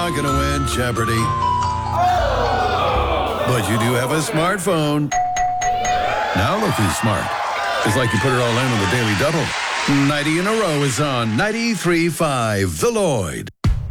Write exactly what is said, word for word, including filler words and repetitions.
not going to win Jeopardy. But you do have a smartphone. Now look who's smart. It's like you put it all in on the Daily Double. ninety in a row is on ninety-three point five The Lloyd.